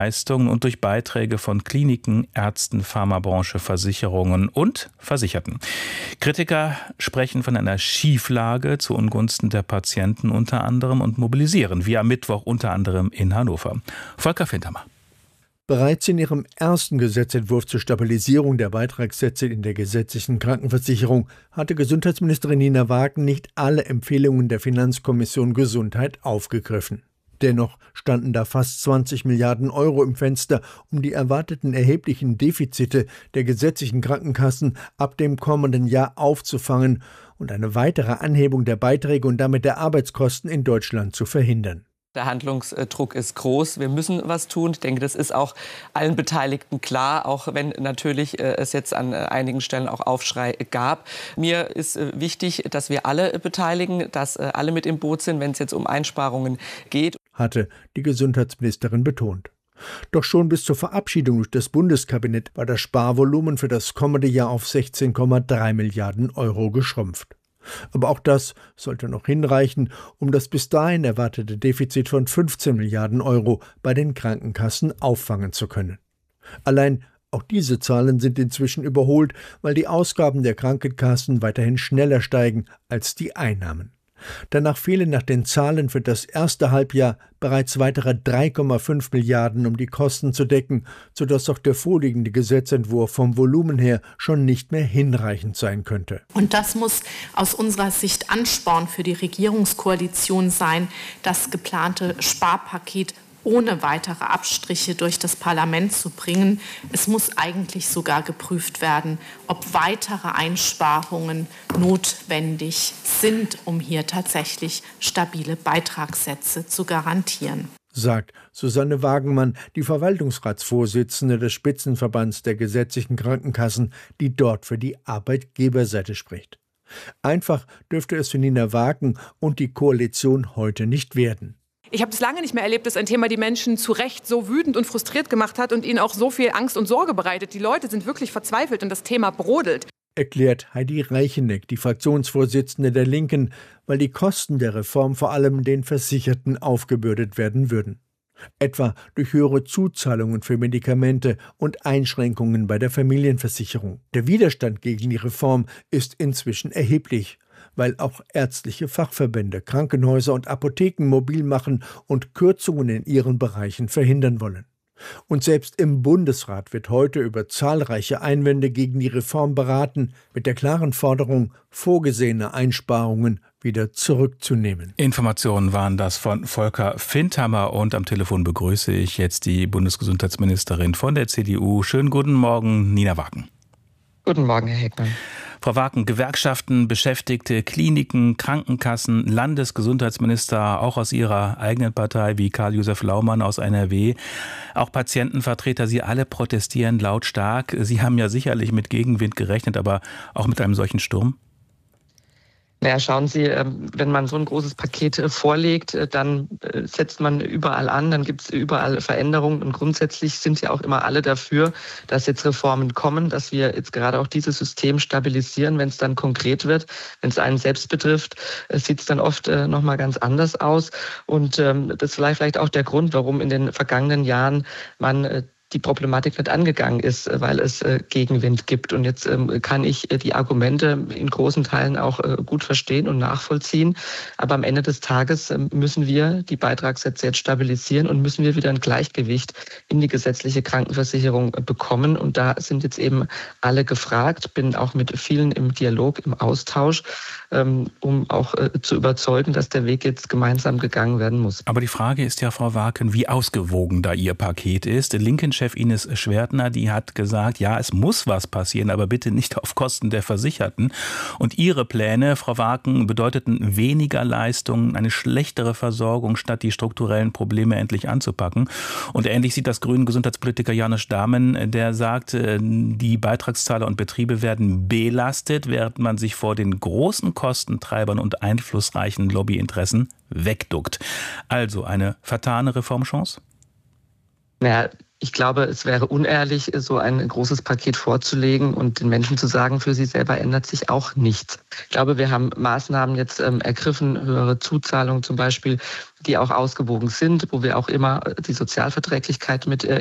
Leistungen und durch Beiträge von Kliniken, Ärzten, Pharmabranche, Versicherungen und Versicherten. Kritiker sprechen von einer Schieflage zu Ungunsten der Patienten unter anderem und mobilisieren, wie am Mittwoch unter anderem in Hannover. Volker Fintermer. Bereits in ihrem ersten Gesetzentwurf zur Stabilisierung der Beitragssätze in der gesetzlichen Krankenversicherung hatte Gesundheitsministerin Nina Waagen nicht alle Empfehlungen der Finanzkommission Gesundheit aufgegriffen. Dennoch standen da fast 20 Milliarden Euro im Fenster, um die erwarteten erheblichen Defizite der gesetzlichen Krankenkassen ab dem kommenden Jahr aufzufangen und eine weitere Anhebung der Beiträge und damit der Arbeitskosten in Deutschland zu verhindern. Der Handlungsdruck ist groß. Wir müssen was tun. Ich denke, das ist auch allen Beteiligten klar, auch wenn natürlich es jetzt an einigen Stellen auch Aufschrei gab. Mir ist wichtig, dass wir alle beteiligen, dass alle mit im Boot sind, wenn es jetzt um Einsparungen geht, hatte die Gesundheitsministerin betont. Doch schon bis zur Verabschiedung durch das Bundeskabinett war das Sparvolumen für das kommende Jahr auf 16,3 Milliarden Euro geschrumpft. Aber auch das sollte noch hinreichen, um das bis dahin erwartete Defizit von 15 Milliarden Euro bei den Krankenkassen auffangen zu können. Allein auch diese Zahlen sind inzwischen überholt, weil die Ausgaben der Krankenkassen weiterhin schneller steigen als die Einnahmen. Danach fehlen nach den Zahlen für das erste Halbjahr bereits weitere 3,5 Milliarden, um die Kosten zu decken, sodass auch der vorliegende Gesetzentwurf vom Volumen her schon nicht mehr hinreichend sein könnte. Und das muss aus unserer Sicht Ansporn für die Regierungskoalition sein, das geplante Sparpaket ohne weitere Abstriche durch das Parlament zu bringen. Es muss eigentlich sogar geprüft werden, ob weitere Einsparungen notwendig sind, um hier tatsächlich stabile Beitragssätze zu garantieren, sagt Susanne Wagenmann, die Verwaltungsratsvorsitzende des Spitzenverbands der gesetzlichen Krankenkassen, die dort für die Arbeitgeberseite spricht. Einfach dürfte es für Nina Waagen und die Koalition heute nicht werden. Ich habe es lange nicht mehr erlebt, dass ein Thema die Menschen zu Recht so wütend und frustriert gemacht hat und ihnen auch so viel Angst und Sorge bereitet. Die Leute sind wirklich verzweifelt und das Thema brodelt, erklärt Heidi Reicheneck, die Fraktionsvorsitzende der Linken, weil die Kosten der Reform vor allem den Versicherten aufgebürdet werden würden. Etwa durch höhere Zuzahlungen für Medikamente und Einschränkungen bei der Familienversicherung. Der Widerstand gegen die Reform ist inzwischen erheblich, weil auch ärztliche Fachverbände, Krankenhäuser und Apotheken mobil machen und Kürzungen in ihren Bereichen verhindern wollen. Und selbst im Bundesrat wird heute über zahlreiche Einwände gegen die Reform beraten, mit der klaren Forderung, vorgesehene Einsparungen wieder zurückzunehmen. Informationen waren das von Volker Fintermer und am Telefon begrüße ich jetzt die Bundesgesundheitsministerin von der CDU. Schönen guten Morgen, Nina Waagen. Guten Morgen, Herr Heckmann. Frau Waagen, Gewerkschaften, Beschäftigte, Kliniken, Krankenkassen, Landesgesundheitsminister, auch aus Ihrer eigenen Partei wie Karl-Josef Laumann aus NRW, auch Patientenvertreter, Sie alle protestieren lautstark. Sie haben ja sicherlich mit Gegenwind gerechnet, aber auch mit einem solchen Sturm? Naja, schauen Sie, wenn man so ein großes Paket vorlegt, dann setzt man überall an, dann gibt es überall Veränderungen und grundsätzlich sind ja auch immer alle dafür, dass jetzt Reformen kommen, dass wir jetzt gerade auch dieses System stabilisieren. Wenn es dann konkret wird, wenn es einen selbst betrifft, sieht es dann oft nochmal ganz anders aus und das ist vielleicht auch der Grund, warum in den vergangenen Jahren man die Problematik nicht angegangen ist, weil es Gegenwind gibt. Und jetzt kann ich die Argumente in großen Teilen auch gut verstehen und nachvollziehen. Aber am Ende des Tages müssen wir die Beitragssätze jetzt stabilisieren und müssen wir wieder ein Gleichgewicht in die gesetzliche Krankenversicherung bekommen. Und da sind jetzt eben alle gefragt, bin auch mit vielen im Dialog, im Austausch, um auch zu überzeugen, dass der Weg jetzt gemeinsam gegangen werden muss. Aber die Frage ist ja, Frau Waagen, wie ausgewogen da Ihr Paket ist. Linken-Chef Ines Schwertner, die hat gesagt, ja, es muss was passieren, aber bitte nicht auf Kosten der Versicherten. Und Ihre Pläne, Frau Waagen, bedeuteten weniger Leistungen, eine schlechtere Versorgung, statt die strukturellen Probleme endlich anzupacken. Und ähnlich sieht das grüne Gesundheitspolitiker Janusz Dahmen, der sagt, die Beitragszahler und Betriebe werden belastet, während man sich vor den großen Kostentreibern und einflussreichen Lobbyinteressen wegduckt. Also eine vertane Reformchance? Naja, Ich glaube, es wäre unehrlich, so ein großes Paket vorzulegen und den Menschen zu sagen, für sie selber ändert sich auch nichts. Ich glaube, wir haben Maßnahmen jetzt ergriffen, höhere Zuzahlungen zum Beispiel, die auch ausgewogen sind, wo wir auch immer die Sozialverträglichkeit mit